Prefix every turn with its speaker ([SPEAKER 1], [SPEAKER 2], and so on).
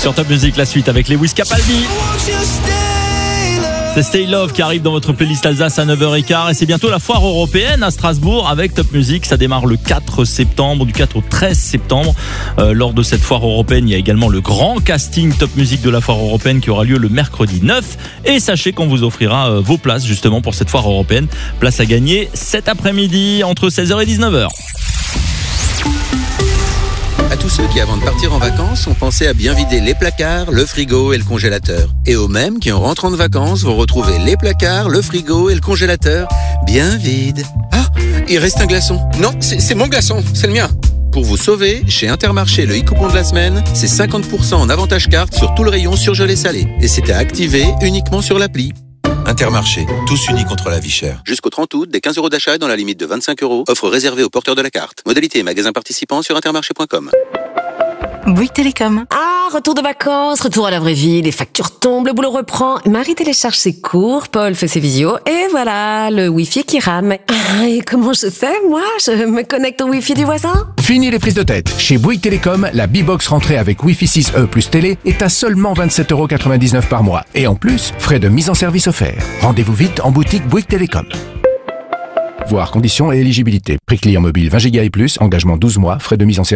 [SPEAKER 1] Sur Top Music, la suite avec Lewis Capaldi. C'est Stay Love qui arrive dans votre playlist Alsace à 9h15 et c'est bientôt la foire européenne à Strasbourg avec Top Music. Ça démarre le 4 septembre, du 4 au 13 septembre. Lors de cette foire européenne, il y a également le grand casting Top Music de la foire européenne qui aura lieu le mercredi 9. Et sachez qu'on vous offrira vos places justement pour cette foire européenne. Place à gagner cet après-midi entre 16h et 19h.
[SPEAKER 2] À tous ceux qui, avant de partir en vacances, ont pensé à bien vider les placards, le frigo et le congélateur. Et aux mêmes qui, en rentrant de vacances, vont retrouver les placards, le frigo et le congélateur bien vides. Ah, il reste un glaçon. Non, c'est mon glaçon, c'est le mien. Pour vous sauver, chez Intermarché, le e-coupon de la semaine, c'est 50% en avantage carte sur tout le rayon surgelé salé. Et c'est à activer uniquement sur l'appli.
[SPEAKER 3] Intermarché, tous unis contre la vie chère.
[SPEAKER 2] Jusqu'au 30 août, des 15 € d'achat dans la limite de 25 €. Offre réservée aux porteurs de la carte. Modalité et magasins participants sur intermarché.com.
[SPEAKER 4] Bouygues Télécom.
[SPEAKER 5] Ah, retour de vacances, retour à la vraie vie, les factures tombent, le boulot reprend. Marie télécharge ses cours, Paul fait ses visios, et voilà, le Wi-Fi qui rame. Ah, et comment je fais, moi? Je me connecte au Wi-Fi du voisin?
[SPEAKER 6] Fini les prises de tête. Chez Bouygues Télécom, la B-Box rentrée avec Wi-Fi 6E plus télé est à seulement 27,99 € par mois. Et en plus, frais de mise en service offerts. Rendez-vous vite en boutique Bouygues Télécom. Voir conditions et éligibilité. Prix client mobile 20 Go et plus, engagement 12 mois, frais de mise en service.